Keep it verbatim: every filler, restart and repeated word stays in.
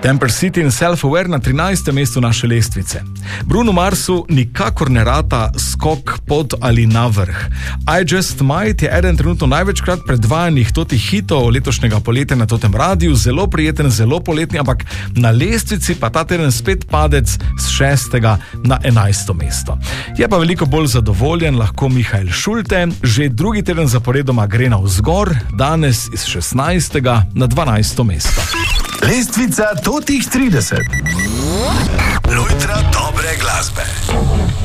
Temper City in Self-Aware na trinajstem mestu naše lestvice. Bruno Marsu nikakor ne rata skok pod ali na vrh. I Just Might je eden trenutno največkrat predvajanih totih hitov letošnjega poletja na totem radiju, zelo prijeten, zelo poletni, ampak na lestvici pa ta teden spet padec z šestega na enajsto mesto. Je pa veliko bolj zadovoljen lahko Mihael Schulte, že drugi teden zaporedoma gre navzgor, danes iz šestnajstega na dvanajsto mesto. Lestvica totih trideset. Lojtra dobre glasbe.